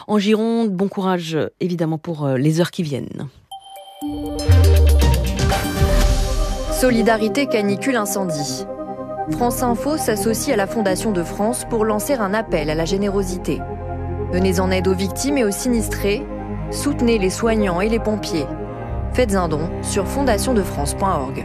en Gironde. Bon courage évidemment pour les heures qui viennent. Solidarité canicule incendie. France Info s'associe à la Fondation de France pour lancer un appel à la générosité. Venez en aide aux victimes et aux sinistrés. Soutenez les soignants et les pompiers. Faites un don sur fondationdefrance.org.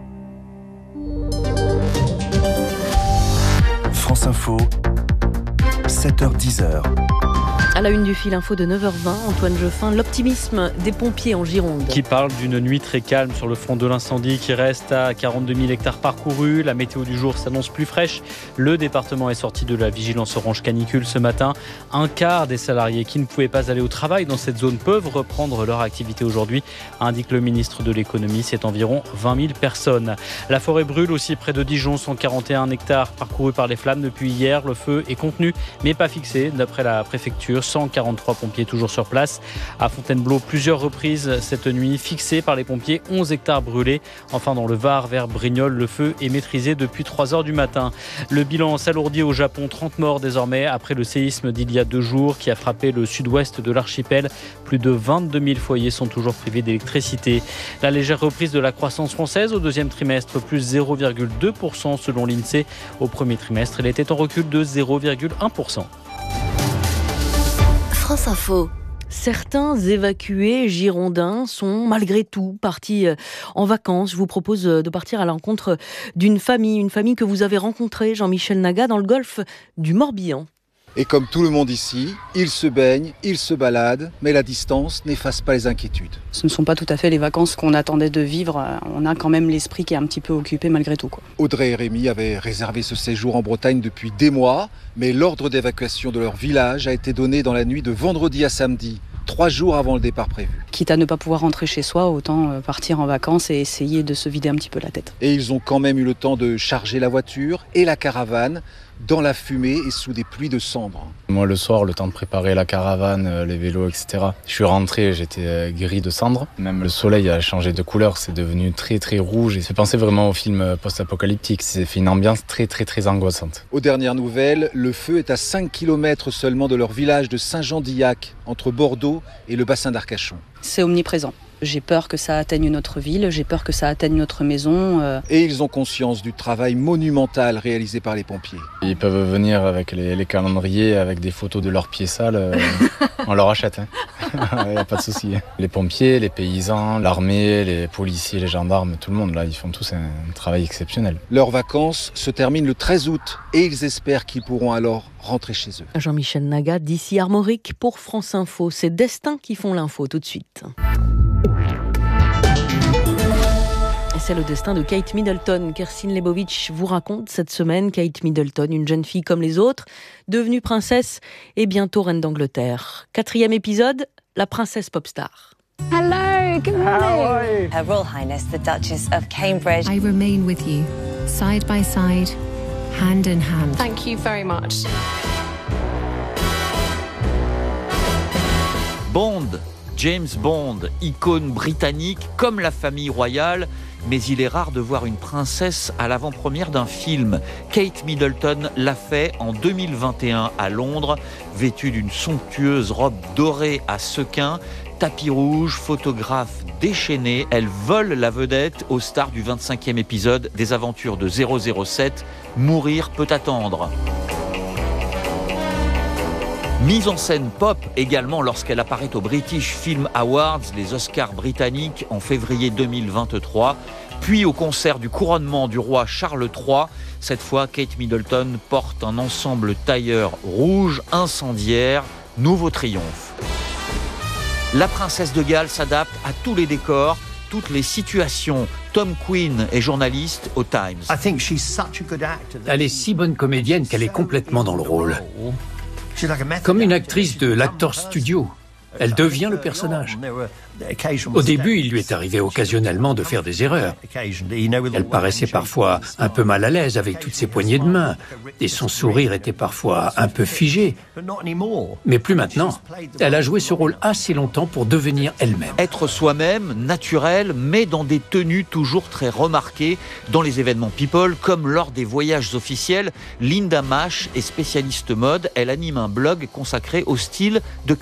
France Info, 7h-10h. À la une du fil info de 9h20, Antoine Geoffin, l'optimisme des pompiers en Gironde. Qui parle d'une nuit très calme sur le front de l'incendie qui reste à 42 000 hectares parcourus. La météo du jour s'annonce plus fraîche. Le département est sorti de la vigilance orange canicule ce matin. Un quart des salariés qui ne pouvaient pas aller au travail dans cette zone peuvent reprendre leur activité aujourd'hui, indique le ministre de l'économie. C'est environ 20 000 personnes. La forêt brûle aussi près de Dijon, 141 hectares parcourus par les flammes depuis hier. Le feu est contenu mais pas fixé d'après la préfecture. 143 pompiers toujours sur place. À Fontainebleau, plusieurs reprises cette nuit fixées par les pompiers, 11 hectares brûlés. Enfin, dans le Var, vers Brignoles, le feu est maîtrisé depuis 3h du matin. Le bilan s'alourdit au Japon, 30 morts désormais après le séisme d'il y a 2 jours qui a frappé le sud-ouest de l'archipel. Plus de 22 000 foyers sont toujours privés d'électricité. La légère reprise de la croissance française au deuxième trimestre, plus 0,2% selon l'INSEE. Au premier trimestre, elle était en recul de 0,1%. France Info. Certains évacués girondins sont malgré tout partis en vacances. Je vous propose de partir à l'encontre d'une famille, une famille que vous avez rencontrée, Jean-Michel Naga, dans le golfe du Morbihan. Et comme tout le monde ici, ils se baignent, ils se baladent, mais la distance n'efface pas les inquiétudes. Ce ne sont pas tout à fait les vacances qu'on attendait de vivre. On a quand même l'esprit qui est un petit peu occupé malgré tout, quoi. Audrey et Rémi avaient réservé ce séjour en Bretagne depuis des mois, mais l'ordre d'évacuation de leur village a été donné dans la nuit de vendredi à samedi, 3 jours avant le départ prévu. Quitte à ne pas pouvoir rentrer chez soi, autant partir en vacances et essayer de se vider un petit peu la tête. Et ils ont quand même eu le temps de charger la voiture et la caravane dans la fumée et sous des pluies de cendres. Moi, le soir, le temps de préparer la caravane, les vélos, etc. Je suis rentré, j'étais gris de cendres. Même le soleil a changé de couleur, c'est devenu très très rouge. Et ça fait penser vraiment au film post-apocalyptique. C'est fait une ambiance très très très angoissante. Aux dernières nouvelles, le feu est à 5 km seulement de leur village de Saint-Jean-d'Illac, entre Bordeaux et le bassin d'Arcachon. C'est omniprésent. J'ai peur que ça atteigne notre ville, j'ai peur que ça atteigne notre maison. Et ils ont conscience du travail monumental réalisé par les pompiers. Ils peuvent venir avec les calendriers, avec des photos de leurs pieds sales. On leur achète, il n'y a pas de souci. Les pompiers, les paysans, l'armée, les policiers, les gendarmes, tout le monde, là, ils font tous un travail exceptionnel. Leurs vacances se terminent le 13 août et ils espèrent qu'ils pourront alors rentrer chez eux. Jean-Michel Naga, d'ici Armorique pour France Info. C'est Destin qui font l'info tout de suite. C'est le destin de Kate Middleton. Kerstin Lebovitch vous raconte cette semaine Kate Middleton, une jeune fille comme les autres, devenue princesse et bientôt reine d'Angleterre. 4e épisode, la princesse popstar. Hello, good morning. Her Royal Highness the Duchess of Cambridge. I remain with you, side by side, hand in hand. Thank you very much. Bond, James Bond, icône britannique comme la famille royale, mais il est rare de voir une princesse à l'avant-première d'un film. Kate Middleton l'a fait en 2021 à Londres, vêtue d'une somptueuse robe dorée à sequins, tapis rouge, photographe déchaîné. Elle vole la vedette aux stars du 25e épisode des aventures de 007, Mourir peut attendre. Mise en scène pop également lorsqu'elle apparaît aux British Film Awards, les Oscars britanniques en février 2023, puis au concert du couronnement du roi Charles III. Cette fois, Kate Middleton porte un ensemble tailleur rouge incendiaire, nouveau triomphe. La princesse de Galles s'adapte à tous les décors, toutes les situations. Tom Quinn est journaliste au Times. Elle est si bonne comédienne qu'elle est complètement dans le rôle. Comme une actrice de l'Actors Studio. Elle devient le personnage. Au début, il lui est arrivé occasionnellement de faire des erreurs. Elle paraissait parfois un peu mal à l'aise avec toutes ses poignées de main, et son sourire était parfois un peu figé. Mais plus maintenant. Elle a joué ce rôle assez longtemps pour devenir elle-même. Être soi-même, naturel, mais dans des tenues toujours très remarquées dans les événements people, comme lors des voyages officiels. Linda Mash est spécialiste mode. Elle anime un blog consacré au style de